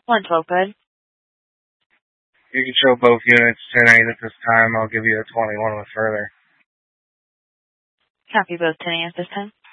112, good. You can show both units 10-8 at this time. I'll give you a 21 with further. Copy both 10-8 at this time.